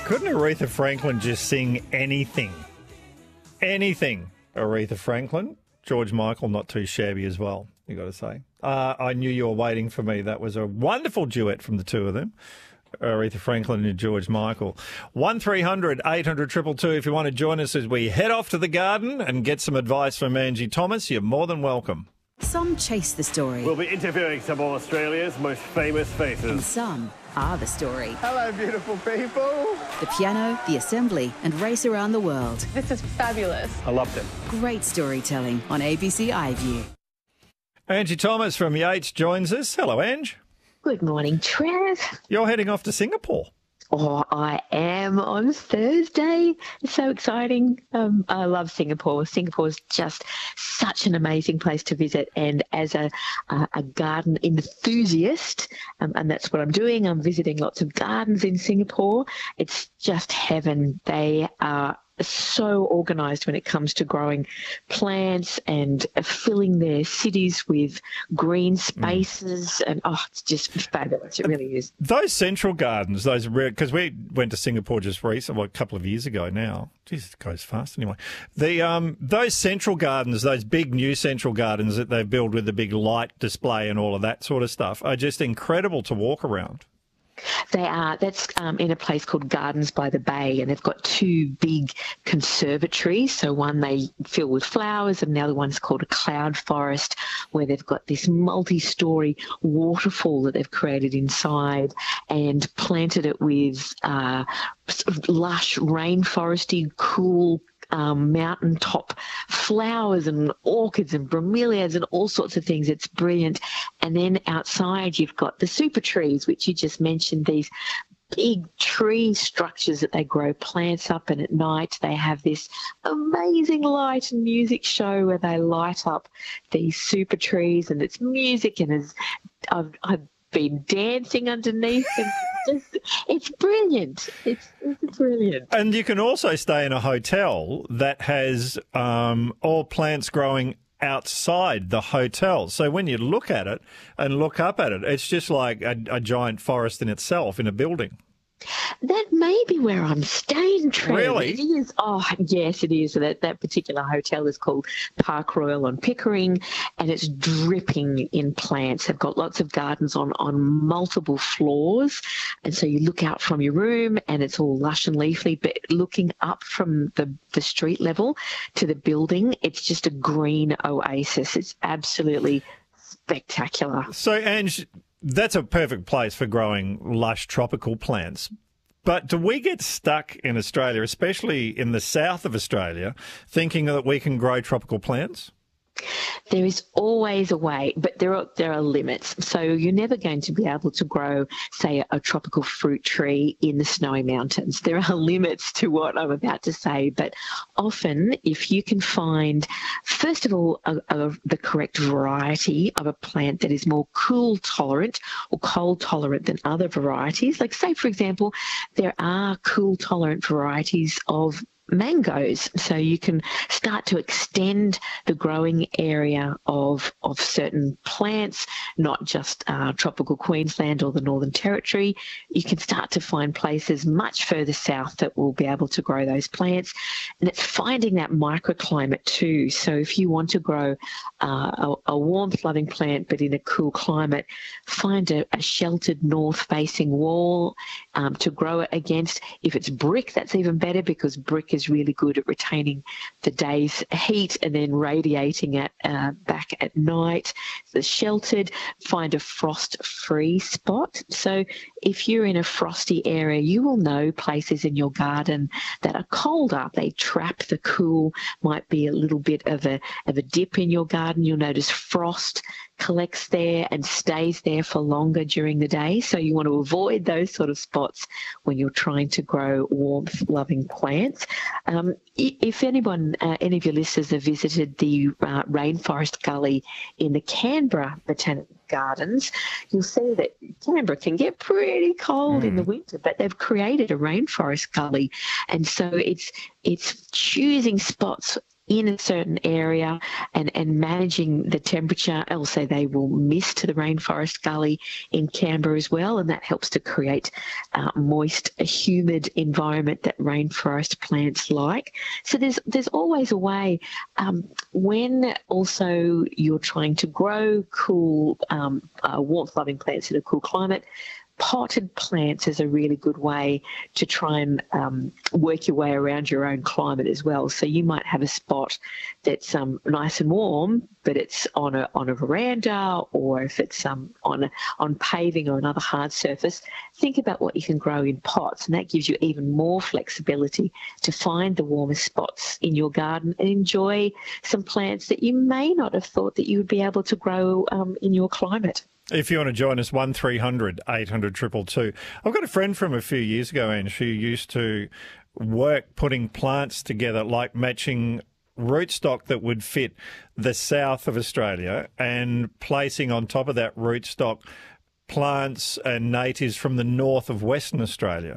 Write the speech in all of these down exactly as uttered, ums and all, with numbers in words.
Couldn't Aretha Franklin just sing anything? Anything, Aretha Franklin. George Michael, not too shabby as well, you got to say. Uh, I Knew You Were Waiting for Me. That was a wonderful duet from the two of them. Aretha Franklin and George Michael. one three hundred eight hundred two two two if you want to join us as we head off to the garden and get some advice from Angie Thomas. You're more than welcome. Some chase the story. We'll be interviewing some of Australia's most famous faces. And some are the story. Hello, beautiful people. The piano, the assembly, and race around the world. This is fabulous. I loved it. Great storytelling on A B C iView. Angie Thomas from Yates joins us. Hello, Ange. Good morning, Trev. You're heading off to Singapore. Oh, I am on Thursday. It's so exciting. Um, I love Singapore. Singapore is just such an amazing place to visit. And as a, a, a garden enthusiast, um, and that's what I'm doing, I'm visiting lots of gardens in Singapore. It's just heaven. They are so organised when it comes to growing plants and filling their cities with green spaces. Mm. And, oh, it's just fabulous. It really is. Those central gardens, those because we went to Singapore just recently, well, a couple of years ago now. Jeez, it goes fast anyway. The um, those central gardens, those big new central gardens that they've built with the big light display and all of that sort of stuff are just incredible to walk around. They are. That's um, in a place called Gardens by the Bay, and they've got two big conservatories. So one they fill with flowers, and the other one's called a cloud forest, where they've got this multi-storey waterfall that they've created inside and planted it with uh, sort of lush, rainforesty, cool Um, mountaintop flowers and orchids and bromeliads and all sorts of things. It's brilliant. And then outside you've got the super trees, which you just mentioned, these big tree structures that they grow plants up, and at night they have this amazing light and music show where they light up these super trees, and it's music, and it's, I've, I've been dancing underneath them. Just, it's brilliant. It's, it's brilliant. And you can also stay in a hotel that has um, all plants growing outside the hotel. So when you look at it and look up at it, it's just like a, a giant forest in itself in a building. That may be where I'm staying, Trev. Really? It is. Oh, yes, it is. That that particular hotel is called Park Royal on Pickering, and it's dripping in plants. They've got lots of gardens on, on multiple floors, and so you look out from your room and it's all lush and leafy, but looking up from the, the street level to the building, it's just a green oasis. It's absolutely spectacular. So, Ange, that's a perfect place for growing lush tropical plants. But do we get stuck in Australia, especially in the south of Australia, thinking that we can grow tropical plants? There is always a way, but there are there are limits. So you're never going to be able to grow, say, a, a tropical fruit tree in the snowy mountains. There are limits to what I'm about to say, but often if you can find, first of all, a, a, the correct variety of a plant that is more cool tolerant or cold tolerant than other varieties, like say, for example, there are cool tolerant varieties of mangoes, so you can start to extend the growing area of of certain plants, not just uh, tropical Queensland or the Northern Territory. You can start to find places much further south that will be able to grow those plants, and it's finding that microclimate too. So if you want to grow uh, a, a warmth-loving plant but in a cool climate, find a, a sheltered north-facing wall um, to grow it against. If it's brick, that's even better, because brick is really good at retaining the day's heat and then radiating it uh, back at night. The sheltered, find a frost-free spot. So if you're in a frosty area, you will know places in your garden that are colder. They trap the cool, might be a little bit of a, of a dip in your garden. You'll notice frost collects there and stays there for longer during the day. So you want to avoid those sort of spots when you're trying to grow warmth-loving plants. Um, if anyone, uh, any of your listeners have visited the uh, Rainforest Gully in the Canberra Botanic Gardens, you'll see that Canberra can get pretty cold mm. in the winter, but they've created a rainforest gully. And so it's it's choosing spots in a certain area and, and managing the temperature. Also, they will mist the rainforest gully in Canberra as well, and that helps to create uh, moist, a humid environment that rainforest plants like. So there's there's always a way. Um, when also you're trying to grow cool, um, uh, warmth-loving plants in a cool climate, potted plants is a really good way to try and um, work your way around your own climate as well. So you might have a spot that's um, nice and warm, but it's on a on a veranda, or if it's um, on a, on paving or another hard surface. Think about what you can grow in pots, and that gives you even more flexibility to find the warmest spots in your garden and enjoy some plants that you may not have thought that you would be able to grow um, in your climate. If you want to join us, one three hundred eight hundred two two two. I've got a friend from a few years ago, and she used to work putting plants together, like matching rootstock that would fit the south of Australia and placing on top of that rootstock plants and natives from the north of Western Australia.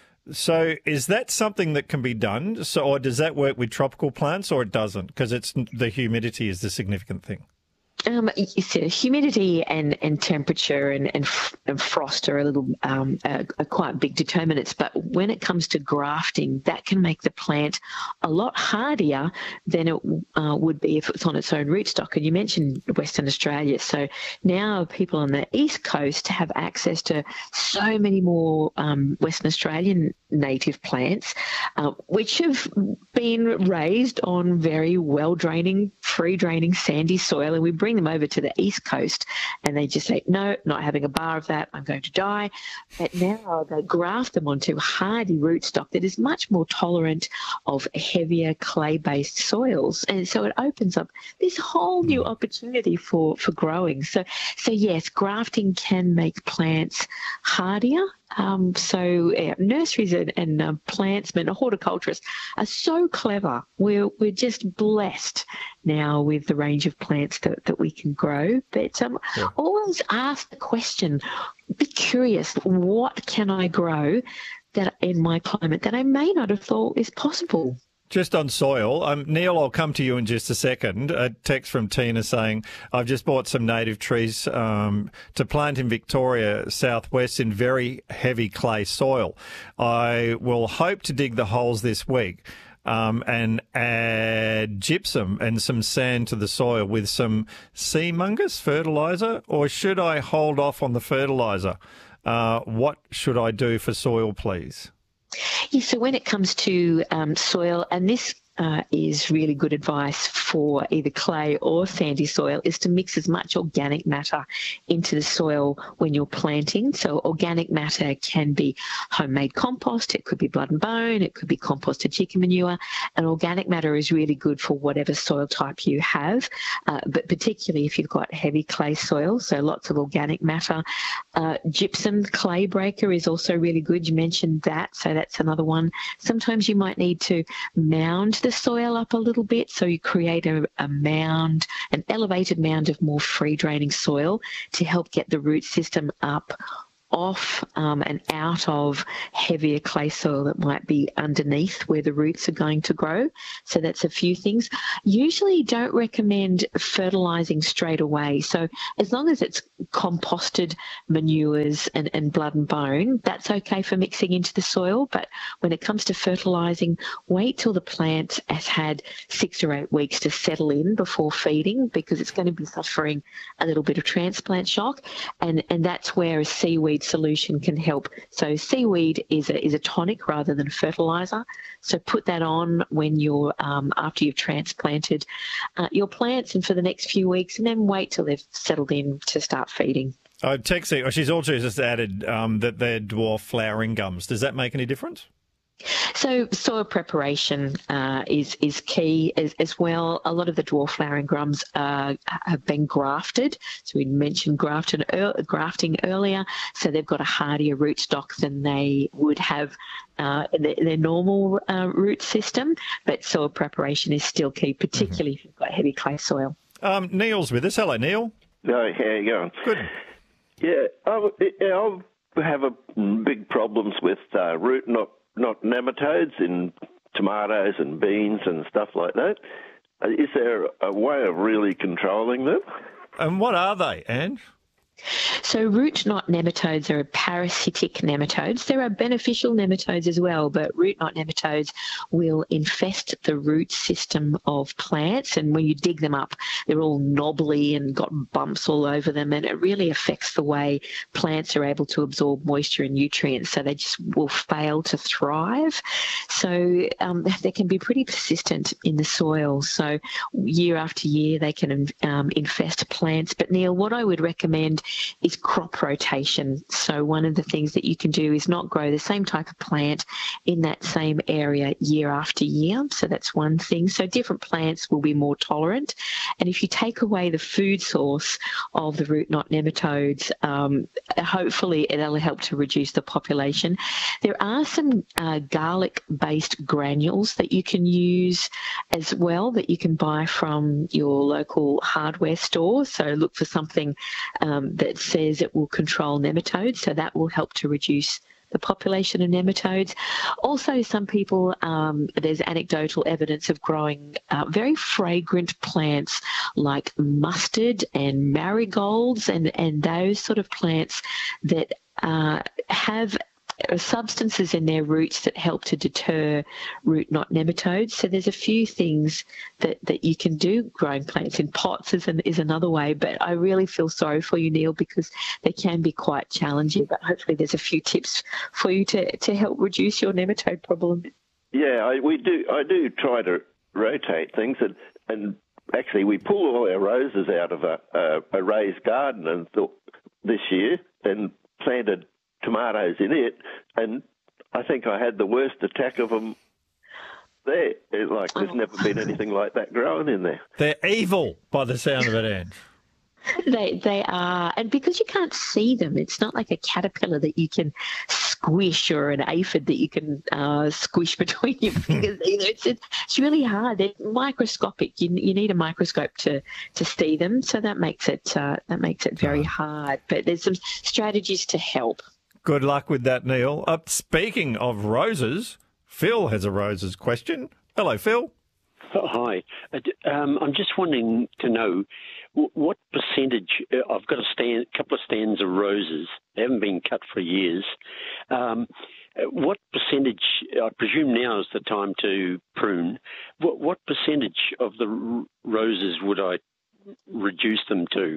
So is that something that can be done? So, or does that work with tropical plants, or it doesn't? Because it's the humidity is the significant thing. Um, you see, humidity and, and temperature and, and, and frost are a little um, are, are quite big determinants. But when it comes to grafting, that can make the plant a lot hardier than it uh, would be if it's on its own rootstock. And you mentioned Western Australia, so now people on the east coast have access to so many more um, Western Australian native plants, uh, which have been raised on very well draining, free draining, sandy soil, and we bring them over to the east coast and they just say, no, not having a bar of that, I'm going to die. But now they graft them onto hardy rootstock that is much more tolerant of heavier clay-based soils, and so it opens up this whole new opportunity for for growing. So so yes, grafting can make plants hardier. Um, so yeah, nurseries and, and uh, plantsmen, horticulturists are so clever. We're we're just blessed now with the range of plants that, that we can grow. But um, yeah. always ask the question, be curious, what can I grow that in my climate that I may not have thought is possible? Just on soil, um, Neil, I'll come to you in just a second. A text from Tina saying, I've just bought some native trees um, to plant in Victoria southwest in very heavy clay soil. I will hope to dig the holes this week um, and add gypsum and some sand to the soil with some sea mungus fertiliser, or should I hold off on the fertiliser? Uh, what should I do for soil, please? Yeah, so when it comes to um, soil, and this uh, is really good advice for either clay or sandy soil, is to mix as much organic matter into the soil when you're planting. So organic matter can be homemade compost, it could be blood and bone, it could be composted chicken manure, and organic matter is really good for whatever soil type you have, uh, but particularly if you've got heavy clay soil, so lots of organic matter. Uh, gypsum clay breaker is also really good. You mentioned that, so that's another one. Sometimes you might need to mound the soil up a little bit, so you create a, a mound, an elevated mound of more free draining soil to help get the root system up off um, and out of heavier clay soil that might be underneath where the roots are going to grow. So that's a few things. Usually don't recommend fertilising straight away. So as long as it's composted manures and, and blood and bone, that's okay for mixing into the soil. But when it comes to fertilising, wait till the plant has had six or eight weeks to settle in before feeding, because it's going to be suffering a little bit of transplant shock. And, and that's where a seaweed solution can help. So seaweed is a, is a tonic rather than a fertiliser. So put that on when you're um, after you've transplanted uh, your plants and for the next few weeks, and then wait till they've settled in to start feeding. Oh, texting. She's also just added um, that they're dwarf flowering gums. Does that make any difference? So soil preparation uh, is is key as, as well. A lot of the dwarf flowering gums uh, have been grafted. So we mentioned grafted, er, grafting earlier. So they've got a hardier rootstock than they would have uh, in their, their normal uh, root system. But soil preparation is still key, particularly mm-hmm. if you've got heavy clay soil. Um, Neil's with us. Hello, Neil. Oh, how you going? Good. Yeah, I, I have a big problems with uh, root not. not nematodes in tomatoes and beans and stuff like that. is there a way of really controlling them? And what are they, Ange? So root knot nematodes are parasitic nematodes. There are beneficial nematodes as well, but root knot nematodes will infest the root system of plants, and when you dig them up, they're all knobbly and got bumps all over them, and it really affects the way plants are able to absorb moisture and nutrients, so they just will fail to thrive. So um, they can be pretty persistent in the soil. So year after year, they can um, infest plants. But Neil, what I would recommend is crop rotation. So one of the things that you can do is not grow the same type of plant in that same area year after year. So that's one thing. So different plants will be more tolerant. And if you take away the food source of the root knot nematodes, um, hopefully it'll help to reduce the population. There are some uh, garlic-based granules that you can use as well, that you can buy from your local hardware store. So look for something um, that says it will control nematodes, so that will help to reduce the population of nematodes. Also, some people, um, there's anecdotal evidence of growing uh, very fragrant plants like mustard and marigolds and, and those sort of plants that uh, have substances in their roots that help to deter root knot nematodes. So there's a few things that, that you can do. Growing plants in pots is, an, is another way, but I really feel sorry for you, Neil, because they can be quite challenging, but hopefully there's a few tips for you to, to help reduce your nematode problem. Yeah, I, we do. I do try to rotate things, and, and actually we pull all our roses out of a, a, a raised garden and th- this year and planted tomatoes in it, and I think I had the worst attack of them there. It's like there's oh. never been anything like that growing in there. They're evil by the sound of it, Ange. They they are, and because you can't see them, it's not like a caterpillar that you can squish or an aphid that you can uh, squish between your fingers either. It's it's really hard. They're microscopic. You you need a microscope to, to see them, so that makes it uh, that makes it very hard. But there's some strategies to help. Good luck with that, Neil. Uh, speaking of roses, Phil has a roses question. Hello, Phil. Oh, hi. Um, I'm just wanting to know what percentage. Uh, I've got a stand, couple of stands of roses. They haven't been cut for years. Um, what percentage? I presume now is the time to prune. What, what percentage of the r- roses would I reduce them to?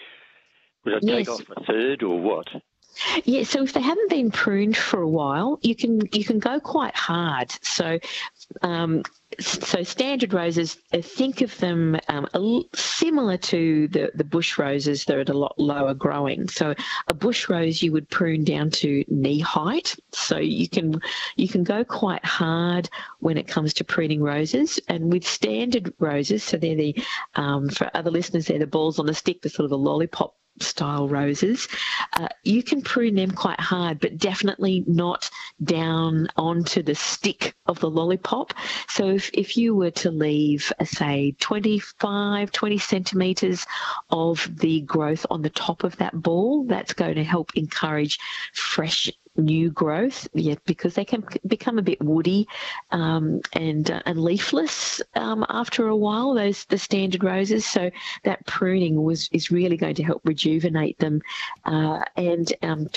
Would I take yes. off a third or what? Yeah, so if they haven't been pruned for a while, you can you can go quite hard. So, um, so standard roses, uh, think of them um, a l- similar to the, the bush roses. They're at a lot lower growing. So a bush rose you would prune down to knee height. So you can you can go quite hard when it comes to pruning roses. And with standard roses, so they're the um, for other listeners, they're the balls on the stick, the sort of the lollipop style roses, uh, you can prune them quite hard, but definitely not down onto the stick of the lollipop. So if, if you were to leave, uh, say, twenty-five, twenty centimetres of the growth on the top of that ball, that's going to help encourage fresh new growth, yeah, because they can become a bit woody um, and uh, and leafless um, after a while, those the standard roses. So that pruning was is really going to help rejuvenate them uh, and um,